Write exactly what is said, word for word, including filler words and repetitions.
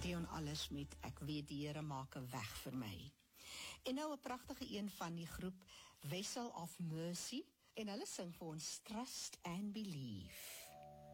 Leon Alles met Ek weet die Here maak 'n weg vir my. En nou 'n pragtige een van die groep Vessel of Mercy, en hulle sing vir ons Trust and Believe.